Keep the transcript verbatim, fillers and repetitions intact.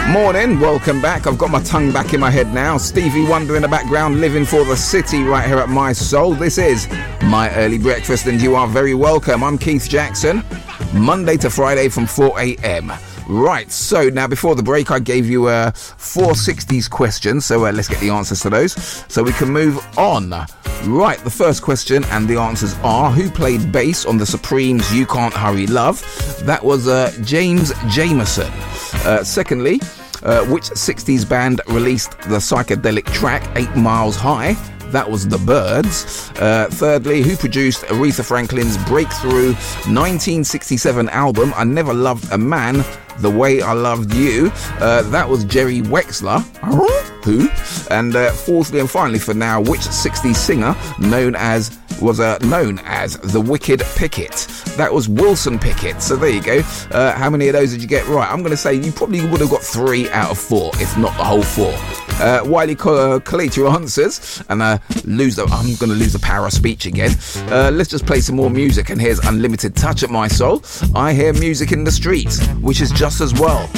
Morning, welcome back. I've got my tongue back in my head now. Stevie Wonder in the background, living for the city right here at My Soul. This is My Early Breakfast and you are very welcome. I'm Keith Jackson, Monday to Friday from four a.m. Right, so now before the break I gave you uh, four sixties questions, so uh, let's get the answers to those so we can move on. Right, the first question and the answers are: who played bass on the Supremes' You Can't Hurry Love? That was uh, James Jamerson. Uh, secondly, uh, which sixties band released the psychedelic track Eight Miles High? That was The Byrds. Uh, thirdly, who produced Aretha Franklin's breakthrough nineteen sixty-seven album I Never Loved a Man the Way I Loved You? Uh, that was Jerry Wexler. Who? And uh, fourthly and finally for now, which sixties singer known as was uh, known as the Wicked Pickett? That was Wilson Pickett. So there you go. Uh, how many of those did you get right? I'm going to say you probably would have got three out of four, if not the whole four. Uh, while you uh, collate your answers and uh, lose the, I'm going to lose the power of speech again. Uh, let's just play some more music. And here's Unlimited Touch at My Soul. I hear music in the streets, which is just as well.